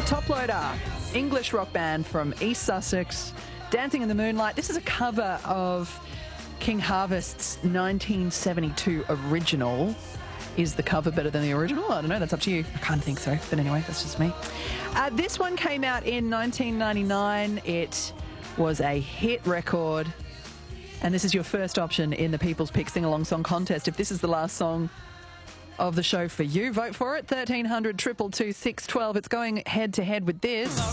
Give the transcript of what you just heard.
Top Loader, English rock band from East Sussex, Dancing in the Moonlight. This is a cover of King Harvest's 1972 original. Is the cover better than the original? I don't know. That's up to you. I kind of think so. But anyway, that's just me. This one came out in 1999. It was a hit record. And this is your first option in the People's Pick Sing-Along Song Contest. If this is the last song of the show for you, vote for it. 1300 222 612. It's going head-to-head with this.